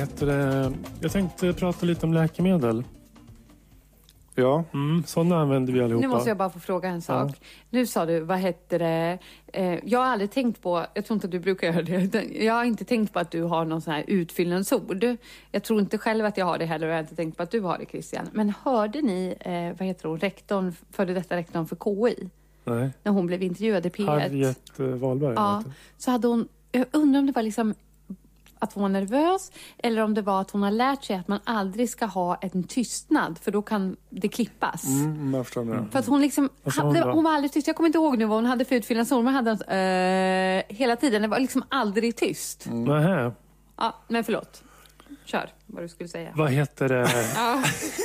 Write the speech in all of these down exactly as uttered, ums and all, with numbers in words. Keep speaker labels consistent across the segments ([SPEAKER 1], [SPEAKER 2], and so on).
[SPEAKER 1] heter det? Jag tänkte prata lite om läkemedel.
[SPEAKER 2] Ja.
[SPEAKER 1] Mm, sådana använder vi allihopa.
[SPEAKER 3] Nu måste jag bara få fråga en sak. Ja. Nu sa du, vad heter det? Eh, jag har aldrig tänkt på, jag tror inte att du brukar göra det. Jag har inte tänkt på att du har någon sån här utfyllnadsord. Jag tror inte själv att jag har det heller och jag har inte tänkt på att du har det, Christian. Men hörde ni, eh, vad heter hon, rektorn, före detta rektorn för K I?
[SPEAKER 1] Nej.
[SPEAKER 3] När hon blev intervjuad i P ett.
[SPEAKER 1] Harriet Wahlberg.
[SPEAKER 3] Ja, så hade hon, jag undrar om det var liksom att hon var nervös eller om det var att hon har lärt sig att man aldrig ska ha en tystnad för då kan det klippas.
[SPEAKER 2] Mm, jag förstår det.
[SPEAKER 3] För att hon liksom, hon, hon var aldrig tyst. Jag kommer inte ihåg nu vad hon hade för utfyllnadsord. Man hade uh, hela tiden, det var liksom aldrig tyst.
[SPEAKER 1] Mm. Nähä.
[SPEAKER 3] Ja, men förlåt. Kör, vad du skulle säga.
[SPEAKER 1] Vad heter det?
[SPEAKER 3] Ja.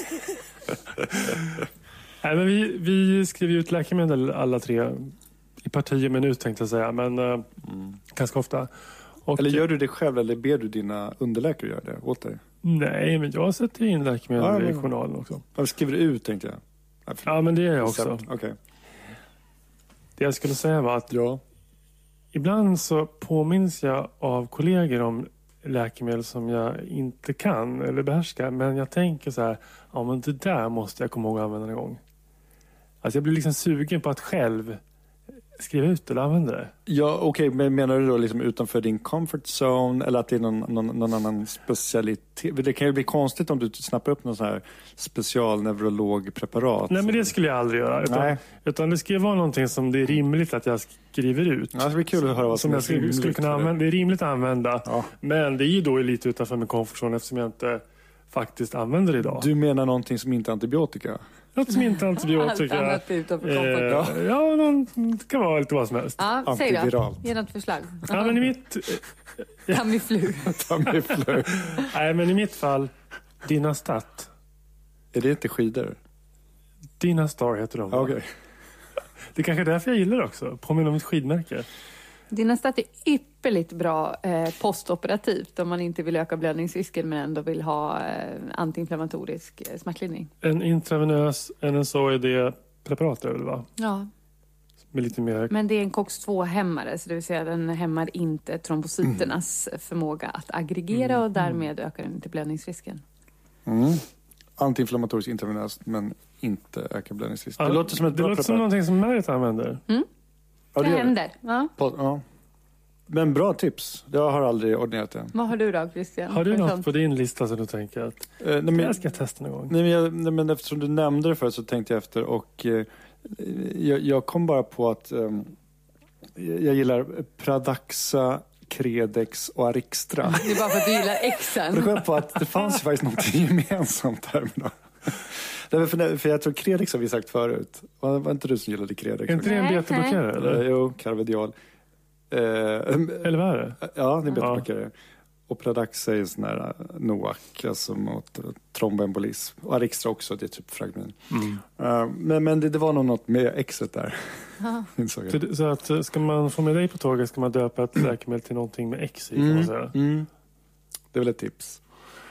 [SPEAKER 1] Nej, men vi, vi skriver ut läkemedel alla tre i parti och minut tänkte jag säga, men uh, mm. ganska ofta. Och
[SPEAKER 2] eller gör du det själv eller ber du dina underläkare göra det åt dig?
[SPEAKER 1] Nej, men jag sätter in läkemedel ja, men, i journalen också.
[SPEAKER 2] Jag skriver ut tänkte jag.
[SPEAKER 1] Ja, ja men det är jag också.
[SPEAKER 2] Okay.
[SPEAKER 1] Det jag skulle säga var att
[SPEAKER 2] ja.
[SPEAKER 1] ibland så påminns jag av kollegor om läkemedel som jag inte kan eller behärskar. Men jag tänker så här, ja men det där måste jag komma ihåg att använda en gång. Alltså jag blir liksom sugen på att själv skriva ut eller använda det.
[SPEAKER 2] Ja, okej. Okay, men menar du då liksom utanför din comfort zone eller att det är någon, någon, någon annan specialitet? Det kan ju bli konstigt om du snappar upp någon sån här specialneurologpreparat.
[SPEAKER 1] Nej, men det skulle jag aldrig göra. Utan,
[SPEAKER 2] Nej.
[SPEAKER 1] utan det ska ju vara någonting som det är rimligt att jag skriver ut.
[SPEAKER 2] Ja, det blir kul att höra vad som,
[SPEAKER 1] som jag skulle, skulle kunna använda. Det är rimligt att använda. Ja. Men det är ju då lite utanför min comfort zone eftersom jag inte faktiskt använder det idag.
[SPEAKER 2] Du menar någonting som inte är antibiotika?
[SPEAKER 1] Något som inte är antibiotika.
[SPEAKER 3] Allt annat utanför comfort.
[SPEAKER 1] Eh, ja, ja någon, det kan vara lite vad som helst.
[SPEAKER 3] Ja, säg då. Ge något förslag.
[SPEAKER 1] Ja, men i mitt...
[SPEAKER 3] Tamiflu.
[SPEAKER 2] Tamiflu.
[SPEAKER 1] Nej, men i mitt fall, Dynastat.
[SPEAKER 2] Är det inte skidor?
[SPEAKER 1] Dynastar heter de.
[SPEAKER 2] Okej. Okay.
[SPEAKER 1] Det är kanske är därför jag gillar det också. Påminner om ett skidmärke.
[SPEAKER 3] Dynastat är ypperligt bra eh, postoperativt om man inte vill öka blödningsrisken men ändå vill ha eh, antiinflammatorisk eh, smärtlindring.
[SPEAKER 1] En intravenös N S A I D-preparat är det väl, va?
[SPEAKER 3] Ja.
[SPEAKER 1] Med lite mer...
[SPEAKER 3] Men det är en C O X två hämmare, så det vill säga den hämmar inte trombocyternas mm. förmåga att aggregera mm. och därmed ökar den inte blödningsrisken.
[SPEAKER 2] Mm. Antiinflammatorisk intravenöst men inte ökar blödningsrisken.
[SPEAKER 1] Ja, det låter som ett
[SPEAKER 2] det
[SPEAKER 1] låter som någonting som Merit använder.
[SPEAKER 3] Mm.
[SPEAKER 2] Ja,
[SPEAKER 3] det, det händer. Ja.
[SPEAKER 2] På, ja. Men bra tips. Jag har aldrig ordinerat det.
[SPEAKER 3] Vad har du då, Christian?
[SPEAKER 1] Har du något sånt på din lista som du tänker att eh, nej, men, jag ska testa någon gång?
[SPEAKER 2] Nej men, jag, nej, men eftersom du nämnde det förut så tänkte jag efter och eh, jag, jag kom bara på att eh, jag gillar Pradaxa, Credex och Arixtra.
[SPEAKER 3] Det är bara för att du gillar Xen.
[SPEAKER 2] Jag kom på att det fanns faktiskt något gemensamt där med dem. För, för jag tror Credex har vi sagt förut. Var, var inte du som gillade Credex?
[SPEAKER 1] Är inte det en betablockerare eller?
[SPEAKER 2] Jo, Carvedial. Eh,
[SPEAKER 1] eller vad är det?
[SPEAKER 2] Ja, det är en betablockerare. Ja. Och Pradaxa är en sån här Noac, alltså mot tromboembolism. Och Arixtra också, det är typ fragmin. Mm. Uh, men men det, det var nog något med exet där.
[SPEAKER 1] så, så att ska man få med dig på tåget ska man döpa ett läkemedel till någonting med X i, kan man säga.
[SPEAKER 2] Mm. Det är väl ett tips.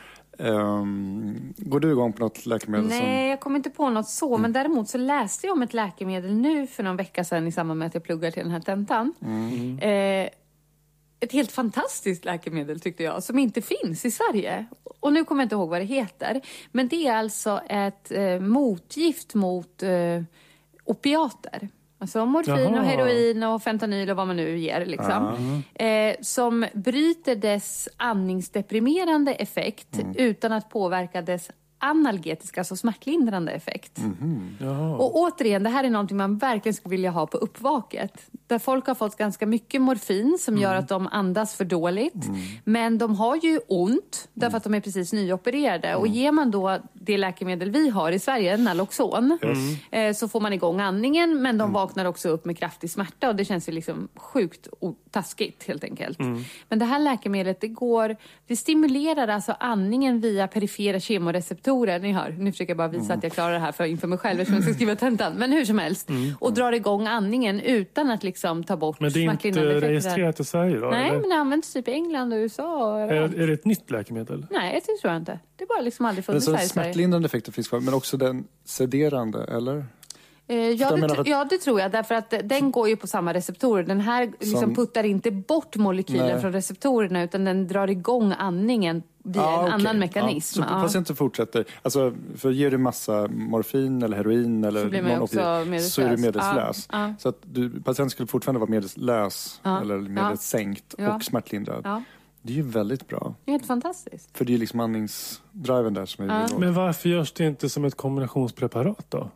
[SPEAKER 2] Um, går du igång på något läkemedel?
[SPEAKER 3] Nej,
[SPEAKER 2] som...
[SPEAKER 3] jag kommer inte på något så. Mm. Men däremot så läste jag om ett läkemedel nu för någon vecka sedan i samband med att jag pluggar till den här tentan. Mm. Eh, ett helt fantastiskt läkemedel tyckte jag, som inte finns i Sverige. Och nu kommer jag inte ihåg vad det heter. Men det är alltså ett eh, motgift mot eh, opiater. Alltså morfin Jaha. och heroin och fentanyl och vad man nu ger liksom. Eh, som bryter dess andningsdeprimerande effekt mm. utan att påverka dess analgetiska, alltså smärtlindrande effekt. Mm-hmm. Och återigen, det här är någonting man verkligen skulle vilja ha på uppvaket. Där folk har fått ganska mycket morfin som mm. gör att de andas för dåligt. Mm. Men de har ju ont därför att de är precis nyopererade. Mm. Och ger man då det läkemedel vi har i Sverige, Naloxon, mm. eh, så får man igång andningen. Men de mm. vaknar också upp med kraftig smärta. Och det känns ju liksom sjukt taskigt helt enkelt. Mm. Men det här läkemedlet, det går, det stimulerar alltså andningen via perifera kemoreceptorer. Ni hör, nu försöker jag bara visa mm. att jag klarar det här för inför mig själv eftersom jag ska skriva tentan. Men hur som helst. Mm. Och drar igång andningen utan att liksom ta bort.
[SPEAKER 1] Men det är inte registrerat i Sverige då?
[SPEAKER 3] Nej,
[SPEAKER 1] eller?
[SPEAKER 3] Men det används typ i England och U S A. Och
[SPEAKER 1] är, är det ett nytt läkemedel?
[SPEAKER 3] Nej, det tror jag inte. Det är bara liksom aldrig funnits här i Sverige.
[SPEAKER 2] Smärtlindrande effekter finns kvar, men också den sederande, eller?
[SPEAKER 3] Ja det, att... ja, det tror jag. Därför att den går ju på samma receptorer. Den här liksom Som... puttar inte bort molekylen Nej. från receptorerna utan den drar igång andningen via
[SPEAKER 2] Ah,
[SPEAKER 3] en
[SPEAKER 2] okej.
[SPEAKER 3] annan mekanism.
[SPEAKER 2] Ja, så
[SPEAKER 3] Ja.
[SPEAKER 2] patienten fortsätter. Alltså, för ger du massa morfin eller heroin eller
[SPEAKER 3] Så blir man ju
[SPEAKER 2] någon
[SPEAKER 3] också
[SPEAKER 2] opioid,
[SPEAKER 3] medvetslös.
[SPEAKER 2] så är du medvetslös.
[SPEAKER 3] Ja, ja.
[SPEAKER 2] Så att du, patienten skulle fortfarande vara medvetslös
[SPEAKER 3] Ja,
[SPEAKER 2] eller
[SPEAKER 3] ja.
[SPEAKER 2] medvetssänkt
[SPEAKER 3] Ja.
[SPEAKER 2] och smärtlindrad.
[SPEAKER 3] Ja.
[SPEAKER 2] Det är ju väldigt bra.
[SPEAKER 3] Det är helt fantastiskt.
[SPEAKER 2] För det är liksom andningsdriven där som är
[SPEAKER 3] Ja.
[SPEAKER 2] ja.
[SPEAKER 1] Men varför görs det inte som ett kombinationspreparat då?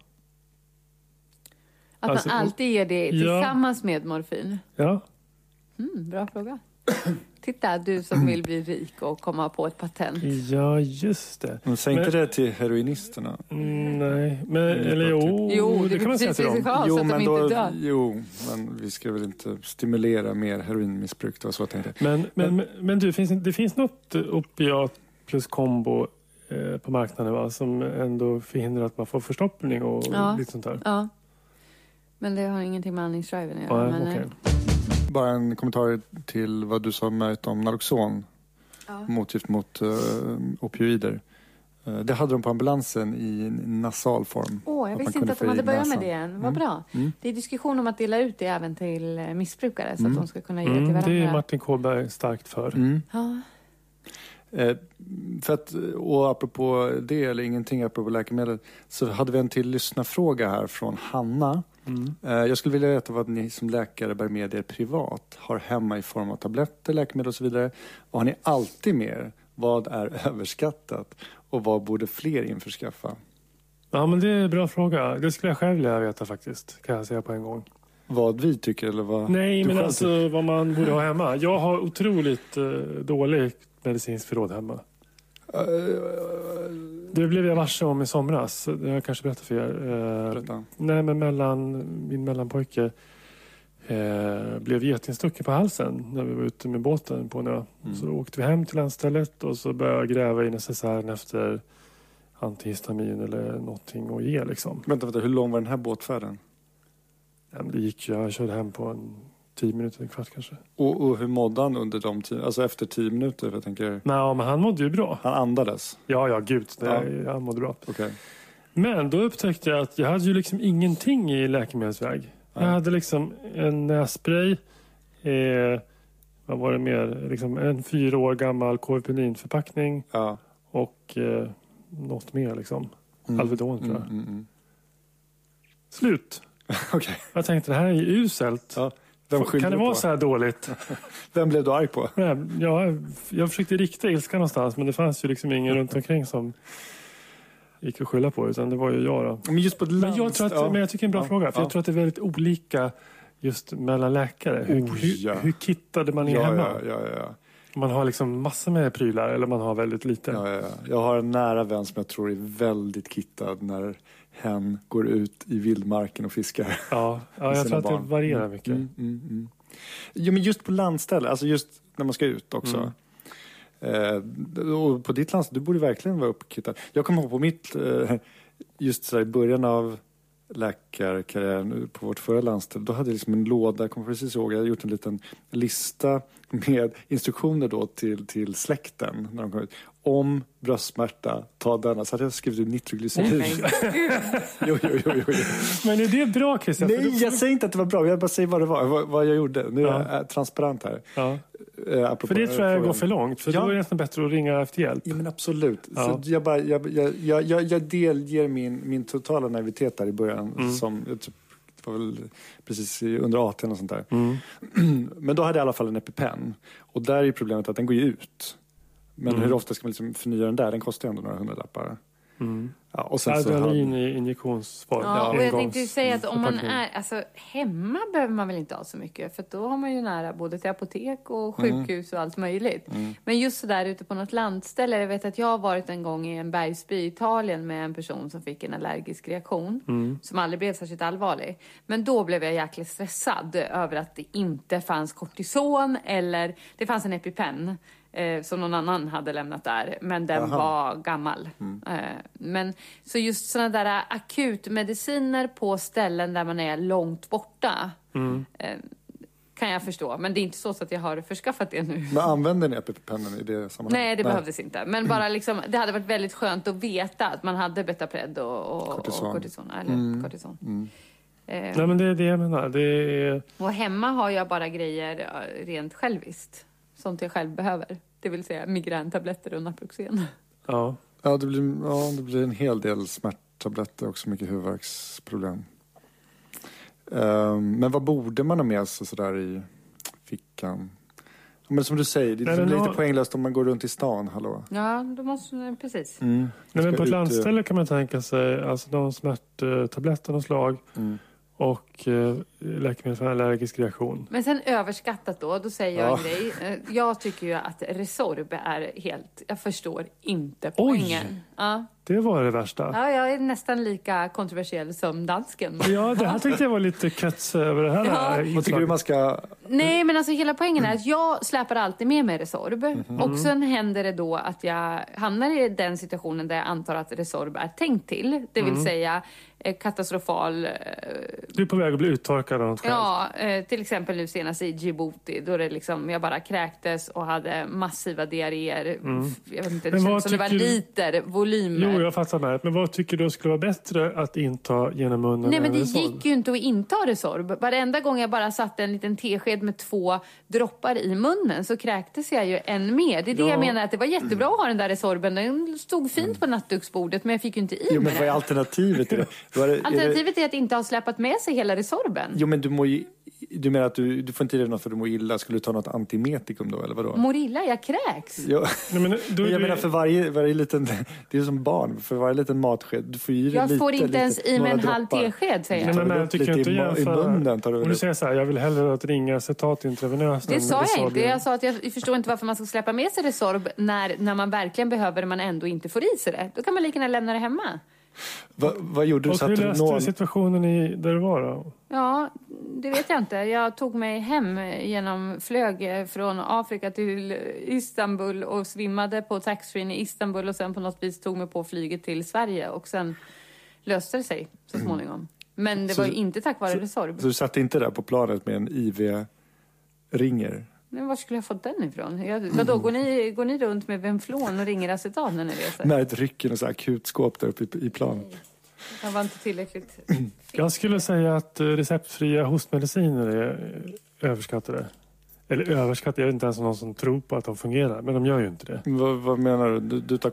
[SPEAKER 3] Att
[SPEAKER 1] Alltså,
[SPEAKER 3] man alltid ger det
[SPEAKER 1] ja.
[SPEAKER 3] tillsammans med morfin.
[SPEAKER 1] Ja,
[SPEAKER 3] Mm, bra fråga. Titta, du som vill bli rik och komma på ett patent.
[SPEAKER 1] ja just det.
[SPEAKER 2] Men säg inte
[SPEAKER 1] Men-
[SPEAKER 2] det till heroinisterna.
[SPEAKER 1] Mm, nej, men eller jo,
[SPEAKER 3] Jo, det
[SPEAKER 1] det kan man säga
[SPEAKER 3] precis
[SPEAKER 1] till
[SPEAKER 3] det
[SPEAKER 1] dem.
[SPEAKER 3] ska ha, så att de inte dör.
[SPEAKER 2] jo, men vi ska väl inte stimulera mer heroinmissbruk. Det var så jag tänkte.
[SPEAKER 1] Men, men, men, men du, finns, det finns något opiat plus kombo eh, på marknaden va? Som ändå förhindrar att man får förstoppning och
[SPEAKER 3] Ja.
[SPEAKER 1] lite sånt där.
[SPEAKER 3] Ja. Men det har ingenting med andningsdriven att göra.
[SPEAKER 1] Ja,
[SPEAKER 3] men,
[SPEAKER 1] okej.
[SPEAKER 3] eh,
[SPEAKER 2] Bara en kommentar till vad du sa med om Naloxon.
[SPEAKER 3] ja.
[SPEAKER 2] Motgift mot uh, opioider. Uh, det hade de på ambulansen i nasal form.
[SPEAKER 3] Åh, jag
[SPEAKER 2] Att man
[SPEAKER 3] visste
[SPEAKER 2] kunde
[SPEAKER 3] inte att de
[SPEAKER 2] få i
[SPEAKER 3] hade börjat med
[SPEAKER 2] näsan.
[SPEAKER 3] det än. Vad
[SPEAKER 2] Mm.
[SPEAKER 3] bra.
[SPEAKER 2] Mm.
[SPEAKER 3] Det är diskussion om att dela ut det även till eh, missbrukare så
[SPEAKER 2] Mm.
[SPEAKER 3] att de ska kunna ge till
[SPEAKER 1] Mm,
[SPEAKER 3] varandra.
[SPEAKER 1] det är Martin Kåberg starkt för.
[SPEAKER 2] Mm.
[SPEAKER 3] Ja.
[SPEAKER 2] Eh, för att, och apropå det, eller ingenting apropå läkemedel, så hade vi en till lyssnarfråga här från Hanna.
[SPEAKER 1] Mm.
[SPEAKER 2] Eh, jag skulle vilja veta vad ni som läkare bär med er privat. Har hemma i form av tabletter, läkemedel och så vidare. Vad har ni alltid med er? Vad är överskattat? Och vad borde fler införskaffa?
[SPEAKER 1] Ja, men det är en bra fråga. Det skulle jag själv vilja veta faktiskt, kan jag säga på en gång.
[SPEAKER 2] Vad vi tycker eller vad
[SPEAKER 1] Nej,
[SPEAKER 2] du
[SPEAKER 1] men
[SPEAKER 2] själv
[SPEAKER 1] alltså vad man borde ha hemma. Jag har otroligt eh, dålig medicinsk förråd hemma. Det blev jag varse om i somras. Det har jag kanske berättat för er. Eh,
[SPEAKER 2] Berätta.
[SPEAKER 1] nej, men mellan, min mellanpojke eh, blev getingstucken på halsen när vi var ute med båten på en ö.
[SPEAKER 2] Mm.
[SPEAKER 1] Så åkte vi hem till landstället och så började jag gräva i necessären efter antihistamin eller någonting att ge liksom.
[SPEAKER 2] Vänta, vänta, hur lång var den här båtfärden?
[SPEAKER 1] Ja, men det gick ju, jag körde hem på en tio minuter, en kvart kanske.
[SPEAKER 2] Och, och hur mådde han under de tio, alltså efter tio minuter? För jag tänker,
[SPEAKER 1] Nej, men han mådde ju bra.
[SPEAKER 2] han andades.
[SPEAKER 1] Ja, ja, gud. Det,
[SPEAKER 2] Ja.
[SPEAKER 1] Han mådde bra.
[SPEAKER 2] Okej.
[SPEAKER 1] Men då upptäckte jag att jag hade ju liksom ingenting i läkemedelsväg. Jag
[SPEAKER 2] Nej.
[SPEAKER 1] hade liksom en nässpray. Eh, vad var det mer? Liksom en fyra år gammal korpeninförpackning.
[SPEAKER 2] Ja.
[SPEAKER 1] Och eh, något mer liksom.
[SPEAKER 2] Mm.
[SPEAKER 1] Alvedon tror jag.
[SPEAKER 2] Mm, mm, mm.
[SPEAKER 1] Slut.
[SPEAKER 2] Okej.
[SPEAKER 1] Jag tänkte det här är ju uselt.
[SPEAKER 2] Ja. Vem skyllde
[SPEAKER 1] Kan det
[SPEAKER 2] du
[SPEAKER 1] vara
[SPEAKER 2] på?
[SPEAKER 1] så här dåligt?
[SPEAKER 2] Vem blev du arg på?
[SPEAKER 1] Nej, jag, jag försökte rikta ilska någonstans. Men det fanns ju liksom ingen runt omkring som gick att skylla på. Utan det var ju jag då.
[SPEAKER 2] Men just på ett
[SPEAKER 1] Men jag, tror att,
[SPEAKER 2] ja.
[SPEAKER 1] men jag tycker det är en bra
[SPEAKER 2] Ja.
[SPEAKER 1] fråga. För
[SPEAKER 2] Ja.
[SPEAKER 1] jag tror att det är väldigt olika just mellan läkare. Hur,
[SPEAKER 2] Oh,
[SPEAKER 1] hur,
[SPEAKER 2] ja.
[SPEAKER 1] hur kittade man är
[SPEAKER 2] Ja,
[SPEAKER 1] hemma?
[SPEAKER 2] ja, ja, ja.
[SPEAKER 1] Man har liksom massor med prylar eller man har väldigt lite.
[SPEAKER 2] Ja, ja, ja. Jag har en nära vän som jag tror är väldigt kittad när hen går ut i vildmarken och fiskar.
[SPEAKER 1] Ja, ja, jag
[SPEAKER 2] sina
[SPEAKER 1] tror att
[SPEAKER 2] barn.
[SPEAKER 1] det varierar mycket.
[SPEAKER 2] Mm, mm, mm. Jo, men just på landställe, alltså just när man ska ut också. Eh, och på ditt landställe, du borde verkligen vara uppkittad. Jag kommer ihåg på mitt, eh, just så här, i början av läkarkarriären på vårt förra landställe, då hade jag liksom en låda, jag kommer precis ihåg, jag hade gjort en liten lista med instruktioner då till, till släkten när de kom ut. Om bröstsmärta, ta denna. Så hade jag skrivit ut nitroglycerin. jo, jo, jo, jo, jo.
[SPEAKER 1] Men är det bra Christian? För
[SPEAKER 2] Nej,
[SPEAKER 1] då-
[SPEAKER 2] jag säger inte att det var bra. Jag bara säger vad det var, vad, vad jag gjorde. Nu är
[SPEAKER 1] Ja.
[SPEAKER 2] jag äh, transparent här.
[SPEAKER 1] Ja.
[SPEAKER 2] Eh, apropå-
[SPEAKER 1] För det tror jag
[SPEAKER 2] frågan.
[SPEAKER 1] går för långt. För
[SPEAKER 2] Ja.
[SPEAKER 1] då är det nästan bättre att ringa efter hjälp.
[SPEAKER 2] Ja, men absolut.
[SPEAKER 1] Ja.
[SPEAKER 2] Så jag, bara, jag, jag, jag, jag, jag delger min, min totala naivitet där i början.
[SPEAKER 1] Mm.
[SPEAKER 2] Som, jag typ, det var väl precis i- under arton och sånt där.
[SPEAKER 1] Mm.
[SPEAKER 2] Men då hade jag i alla fall en EpiPen. Och där är ju problemet att den går ju ut. Men
[SPEAKER 1] Mm.
[SPEAKER 2] hur ofta ska man liksom förnya den där? Den kostar ju ändå några hundralappar.
[SPEAKER 1] Mm.
[SPEAKER 2] Ja, och sen så
[SPEAKER 1] Adrenalin
[SPEAKER 2] hade-
[SPEAKER 1] i injektionsform.
[SPEAKER 3] Ja, och jag
[SPEAKER 1] Engångs-
[SPEAKER 3] tänkte ju säga att om man
[SPEAKER 1] förpackning.
[SPEAKER 3] är, alltså hemma behöver man väl inte ha så mycket för då har man ju nära både till apotek och sjukhus och allt möjligt.
[SPEAKER 2] Mm.
[SPEAKER 3] Men just så där ute på något landställe, jag vet att jag har varit en gång i en bergsby i Italien med en person som fick en allergisk reaktion
[SPEAKER 1] Mm.
[SPEAKER 3] som aldrig blev särskilt allvarlig. Men då blev jag jäkligt stressad över att det inte fanns kortison eller det fanns en EpiPen. Eh, som någon annan hade lämnat där. Men den
[SPEAKER 2] Aha.
[SPEAKER 3] var gammal. Eh, men, så just sådana där akutmediciner på ställen där man är långt borta.
[SPEAKER 1] Mm.
[SPEAKER 3] Eh, kan jag förstå. Men det är inte så att jag har förskaffat det nu.
[SPEAKER 2] Men använder ni EpiPennen i det sammanhanget?
[SPEAKER 3] Nej, det behövdes inte. Men bara liksom, det hade varit väldigt skönt att veta att man hade Betapred och, och
[SPEAKER 2] Kortison.
[SPEAKER 3] och kortison. Eller
[SPEAKER 2] Mm.
[SPEAKER 3] kortison.
[SPEAKER 2] Mm.
[SPEAKER 3] Eh,
[SPEAKER 1] Nej, men det är det jag menar. Det är...
[SPEAKER 3] och hemma har jag bara grejer eh, rent själviskt. Sånt jag själv behöver. Det vill säga migräntabletter och Naproxen.
[SPEAKER 1] Ja.
[SPEAKER 2] Ja, det blir, ja, det blir en hel del smärttabletter och så mycket huvudvärksproblem. Um, men vad borde man ha med sig sådär i fickan? Men som du säger, det är
[SPEAKER 1] Nej,
[SPEAKER 2] lite
[SPEAKER 1] har...
[SPEAKER 2] poänglöst om man går runt i stan, hallå.
[SPEAKER 3] Ja, då måste precis.
[SPEAKER 2] Mm.
[SPEAKER 1] Nej, men på ett
[SPEAKER 2] ut...
[SPEAKER 1] landställe kan man tänka sig alltså de smärttabletter och slag mm. och eh, läkemedel för allergisk reaktion.
[SPEAKER 3] Men sen överskattat då, då säger jag
[SPEAKER 2] ja.
[SPEAKER 3] en grej. Jag tycker ju att Resorb är helt, jag förstår inte poängen.
[SPEAKER 1] Oj!
[SPEAKER 3] Ja.
[SPEAKER 1] Det var det värsta.
[SPEAKER 3] Ja, jag är nästan lika kontroversiell som dansken.
[SPEAKER 1] Ja, det här tyckte jag var lite kets över det här.
[SPEAKER 3] Ja.
[SPEAKER 2] Vad tycker du man ska...
[SPEAKER 3] Nej, men alltså hela poängen är att jag släpar alltid med mig Resorb. Mm-hmm. Och sen händer det då att jag hamnar i den situationen där jag antar att Resorb är tänkt till. Det vill mm. säga katastrofal...
[SPEAKER 1] Du är på väg att bli uttorkad av något skäl.
[SPEAKER 3] Ja, till exempel nu senast i Djibouti då det liksom, jag bara kräktes och hade massiva diarréer. Mm. Jag vet inte, det känns som det var liter volymer.
[SPEAKER 1] Jo, jag fattar med. Men vad tycker du skulle vara bättre att inta genom munnen?
[SPEAKER 3] Nej, men det
[SPEAKER 1] Resorb?
[SPEAKER 3] gick ju inte att inta Resorb. Varenda gång jag bara satte en liten tesked med två droppar i munnen så kräktes jag ju än mer. Det är det ja. jag menar, att det var jättebra att ha den där Resorben. Den stod fint på nattduksbordet, men jag fick ju inte i
[SPEAKER 2] jo,
[SPEAKER 3] med
[SPEAKER 2] men vad är alternativet till det? Var det
[SPEAKER 3] Alternativet
[SPEAKER 2] är, det...
[SPEAKER 3] är att inte ha släpat med sig hela Resorben.
[SPEAKER 2] Jo, men du mår ju... Du menar att du, du får inte i dig något för att du mår illa. Skulle du ta något antimetikum då, eller vadå?
[SPEAKER 3] Mår illa? Jag kräks.
[SPEAKER 2] Ja.
[SPEAKER 1] Nej, men du,
[SPEAKER 2] jag
[SPEAKER 1] du...
[SPEAKER 2] menar för varje, varje liten... Det är som barn. För varje liten matsked. Du får i dig
[SPEAKER 3] jag
[SPEAKER 2] lite,
[SPEAKER 3] får inte
[SPEAKER 2] lite,
[SPEAKER 3] ens i mig en halv tesked, säger jag.
[SPEAKER 1] Nej, men jag tycker inte jämföra.
[SPEAKER 2] I munnen tar du
[SPEAKER 1] Om du säger så här, jag vill hellre att ringa acetat intravenöst.
[SPEAKER 3] Det sa jag inte. Jag sa att jag förstår inte varför man ska släppa med sig Resorb när, när man verkligen behöver man ändå inte får i sig det. Då kan man lika gärna lämna det hemma.
[SPEAKER 2] Va, vad gjorde du?
[SPEAKER 1] Och hur löste någon... du situationen i, där du var då?
[SPEAKER 3] Ja, det vet jag inte. Jag tog mig hem genom flög från Afrika till Istanbul och svimmade på taxfree i Istanbul och sen på något vis tog mig på flyget till Sverige och sen löste det sig så småningom. Men det så, var ju inte tack vare Resorb.
[SPEAKER 2] Så du satt inte där på planet med en I V-ringer?
[SPEAKER 3] Men var skulle jag fått den ifrån? Jag, vadå, går ni, går ni runt med Venflon och ringer acetat när ni reser?
[SPEAKER 2] Nej, ett rycken och så akutskåp där uppe i, i planet.
[SPEAKER 3] Jag var inte tillräckligt.
[SPEAKER 1] Jag skulle säga att receptfria hostmediciner är överskattade. Eller överskattade, jag vet inte ens någon som tror på att de fungerar. Men de gör ju inte det.
[SPEAKER 2] Vad, vad menar du? Du, du tar